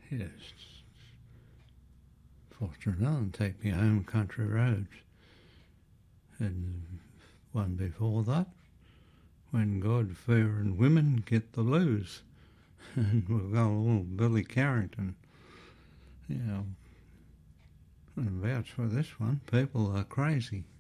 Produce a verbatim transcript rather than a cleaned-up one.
Yes. Foster and Take Me Home, Country Roads. And one before that, When God, Fair and Women Get the Blues. And we've got a little Billy Carrington. You know, and vouch for this one, People Are Crazy.